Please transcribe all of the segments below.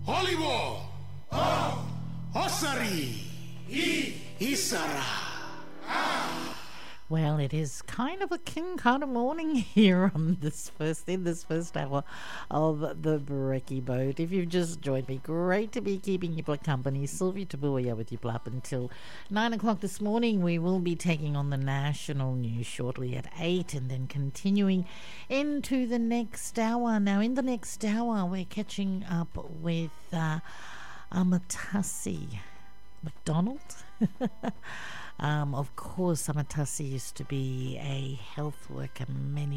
Holibo, Osari, Isara. Well, it is kind of a king kind of morning here on this first hour of the Brekkie Boat. If you've just joined me, great to be keeping you company. Sylvia Tabuya with you up until 9 o'clock this morning. We will be taking on the national news shortly at 8 and then continuing into the next hour. Now, in the next hour, we're catching up with Amatasi McDonald. Of course, Amatasi used to be a health worker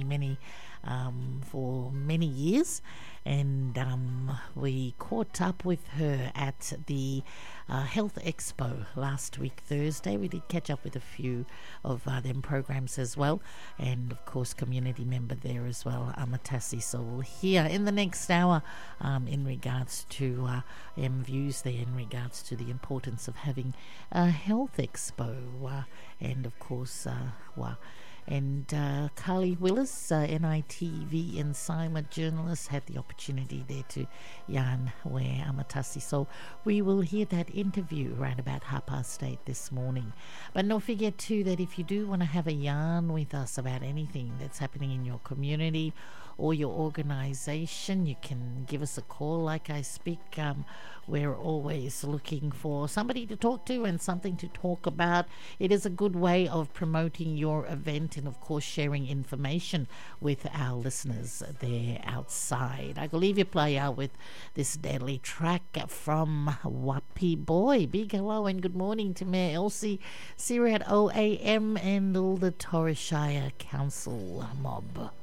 for many years, and we caught up with her at the Health Expo last week Thursday. We did catch up with a few of them programs as well, and of course community member there as well, Amatasi. So we'll hear in the next hour in regards to views there in regards to the importance of having a Health Expo, and of course Carly Willis, NITV Insider journalist, had the opportunity there to yarn where Amatasi. So we will hear that interview around about 8:30 this morning. But don't forget too that if you do want to have a yarn with us about anything that's happening in your community or your organisation, you can give us a call. Like I speak, we're always looking for somebody to talk to and something to talk about. It is a good way of promoting your event and, of course, sharing information with our listeners there outside. I will leave you play out with this deadly track from Wapi Boy. Big hello and good morning to Mayor Elsie, Sirat OAM and all the Torres Shire Council mob.